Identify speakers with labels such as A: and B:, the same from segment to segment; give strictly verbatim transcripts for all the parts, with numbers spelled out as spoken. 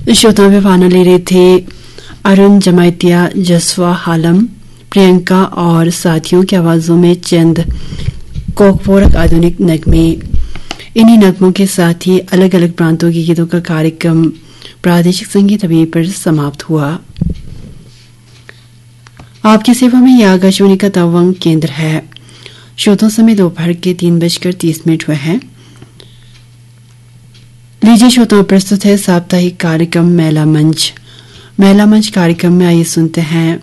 A: श्रोताओं में गाना ले रहे थे अरुण जमाइतिया, जसवा हालम, प्रियंका और साथियों की आवाजों में चंद कोकपोरक आधुनिक नगमे। इन्हीं नगमों के साथ ही अलग अलग प्रांतों के गीतों का कार्यक्रम प्रादेशिक संगीत अभी पर समाप्त हुआ। आपकी सेवा में यह आकाशवाणी का तवांग केंद्र है। श्रोताओं समय दोपहर के तीन बजकर तीस मिनट हुए हैं। लीजिए श्रोताओं, प्रस्तुत है साप्ताहिक कार्यक्रम महिला मंच। महिला मंच कार्यक्रम में आइए सुनते हैं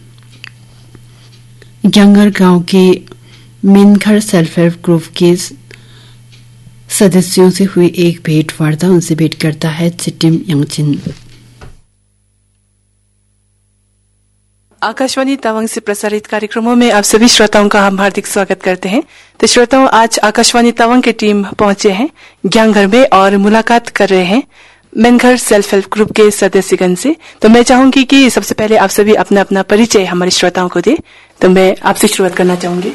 A: ग्यांगर गांव के मिनखर सेल्फ हेल्प ग्रुप के सदस्यों से हुई एक भेंट वार्ता। उनसे भेंट करता है चिटिम यंगचिन।
B: आकाशवाणी तवांग से प्रसारित कार्यक्रमों में आप सभी श्रोताओं का हम हार्दिक स्वागत करते हैं। तो श्रोताओं, आज आकाशवाणी तवांग की टीम पहुंचे हैं ग्यांगर में और मुलाकात कर रहे हैं मिनखर सेल्फ हेल्प ग्रुप के सदस्यगण से। तो मैं चाहूंगी कि सबसे पहले आप सभी अपना अपना परिचय हमारे श्रोताओं को दे। तो मैं आपसे शुरुआत करना चाहूंगी।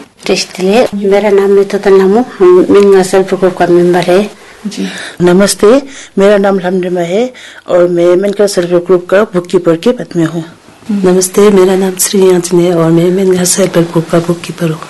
C: मेरा नाम नेतोतन नामू, हम मिनखर सेल्फ ग्रुप का मेंबर है
B: जी।
D: नमस्ते, मेरा नाम लमडिमा है और मैं मिनखर सेल्फ हेल्प ग्रुप का बुक कीपर के पद में हूँ।
E: नमस्ते, मेरा नाम श्री याचन है और मैं मिनखर सेल्फ हेल्प ग्रुप का बुक कीपर हूँ।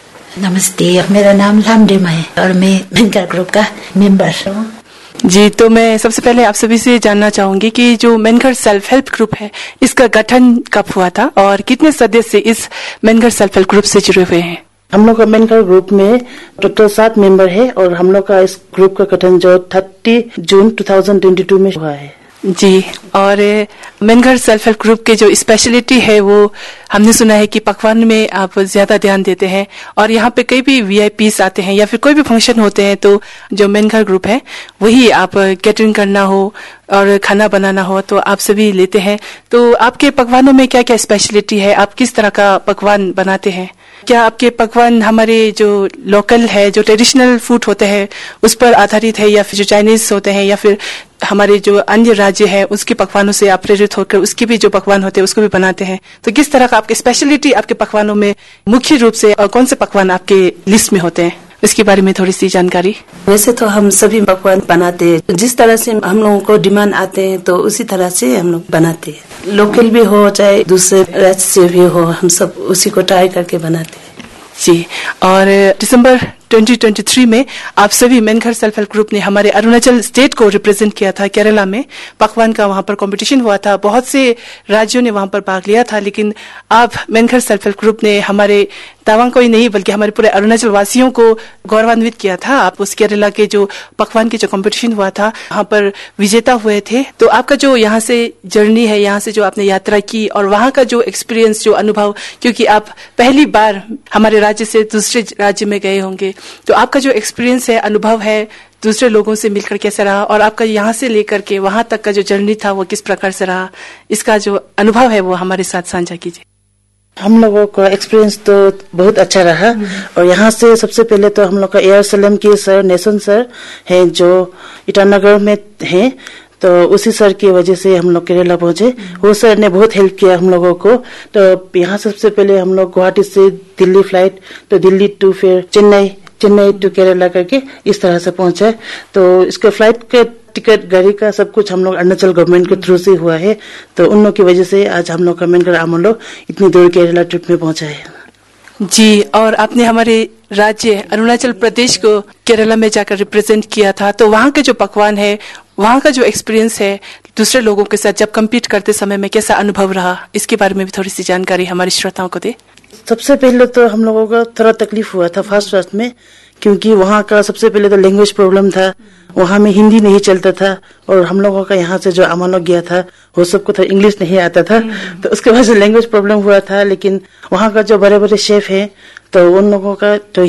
F: नमस्ते, मेरा नाम लमडिमा है और मैं मिनखर ग्रुप का मेंबर हूँ।
B: जी, तो मैं सबसे पहले आप सभी से जानना चाहूंगी कि जो मिनखर सेल्फ हेल्प ग्रुप है, इसका गठन कब हुआ था और कितने सदस्य इस मिनखर सेल्फ हेल्प ग्रुप से जुड़े हुए हैं?
D: हम लोग का मिनखर ग्रुप में टोटल सात मेंबर है और हम लोग का इस ग्रुप का गठन जो तीस जून दो हज़ार बाईस में हुआ है।
B: जी, और मिनखर सेल्फ हेल्प ग्रुप के जो स्पेशलिटी है वो हमने सुना है कि पकवान में आप ज्यादा ध्यान देते हैं और यहाँ पे कई भी वीआईपीस आते हैं या फिर कोई भी फंक्शन होते हैं तो जो मिनखर ग्रुप है वही आप कैटरिंग करना हो और खाना बनाना हो तो आप सभी लेते हैं। तो आपके पकवानों में क्या क्या स्पेशलिटी है? आप किस तरह का पकवान बनाते हैं? क्या आपके पकवान हमारे जो लोकल है, जो ट्रेडिशनल फूड होते हैं उस पर आधारित है या फिर जो चाइनीज होते हैं या फिर हमारे जो अन्य राज्य है उसके पकवानों से आप प्रेरित होकर उसके भी जो पकवान होते हैं उसको भी बनाते हैं? तो किस तरह का आपकी स्पेशलिटी आपके पकवानों में मुख्य रूप से और कौन से पकवान आपके लिस्ट में होते हैं, इसके बारे में थोड़ी सी जानकारी।
E: वैसे तो हम सभी पकवान बनाते हैं, जिस तरह से हम लोगों को डिमांड आते हैं तो उसी तरह से हम लोग बनाते हैं। लोकल भी हो चाहे दूसरे राज्य से भी हो, हम सब उसी को ट्राई करके बनाते हैं।
B: जी, और दिसंबर दो हज़ार तेईस में आप सभी मिनखर सेल्फ हेल्प ग्रुप ने हमारे अरुणाचल स्टेट को रिप्रेजेंट किया था। केरला में पकवान का वहां पर कंपटीशन हुआ था, बहुत से राज्यों ने वहां पर भाग लिया था, लेकिन आप मिनखर सेल्फ हेल्प ग्रुप ने हमारे तवांग को ही नहीं बल्कि हमारे पूरे अरुणाचल वासियों को गौरवान्वित किया था। आप उस केरला के जो पकवान के जो कंपटीशन हुआ था वहां पर विजेता हुए थे। तो आपका जो यहाँ से जर्नी है, यहाँ से जो आपने यात्रा की और वहां का जो एक्सपीरियंस, जो अनुभव, क्योंकि आप पहली बार हमारे राज्य से दूसरे राज्य में गए होंगे, तो आपका जो एक्सपीरियंस है, अनुभव है, दूसरे लोगों से मिलकर कैसा रहा और आपका यहाँ से लेकर के वहां तक का जो जर्नी था वो किस प्रकार से रहा, इसका जो अनुभव है वो हमारे साथ साझा कीजिए।
D: हम लोगों का एक्सपीरियंस तो बहुत अच्छा रहा और यहाँ से सबसे पहले तो हम लोग का एयर सलेम के सर नेशन सर हैं जो ईटानगर में हैं, तो उसी सर की वजह से हम लोग केरला पहुंचे। वो सर ने बहुत हेल्प किया हम लोगों को। तो यहाँ सबसे पहले हम लोग गुवाहाटी से दिल्ली फ्लाइट, तो दिल्ली टू फिर चेन्नई, चेन्नई टू केरला करके इस तरह से पहुंचे। तो इसके फ्लाइट के टिकट, गाड़ी का सब कुछ हम लोग अरुणाचल गवर्नमेंट के थ्रू से हुआ है। तो उन लोग की वजह से आज हम लोग का मिनखर हम लोग इतनी दूर केरला ट्रिप में पहुंचा है।
B: जी, और आपने हमारे राज्य अरुणाचल प्रदेश को केरला में जाकर रिप्रेजेंट किया था, तो वहाँ के जो पकवान है, वहाँ का जो एक्सपीरियंस है दूसरे लोगों के साथ जब कम्पीट करते समय में कैसा अनुभव रहा, इसके बारे में भी थोड़ी सी जानकारी हमारे श्रोताओं को दे।
D: सबसे पहले तो हम लोगों का थोड़ा तकलीफ हुआ था फर्स्ट फर्स्ट में, क्योंकि वहाँ का सबसे पहले तो लैंग्वेज प्रॉब्लम था। वहाँ में हिंदी नहीं चलता था और हम लोगों का यहाँ से जो अमन लोग गया था वो सबको तो इंग्लिश नहीं आता था, तो उसके वजह से लैंग्वेज प्रॉब्लम हुआ था। लेकिन वहाँ का जो बड़े बड़े शेफ हैं तो उन लोगों का तो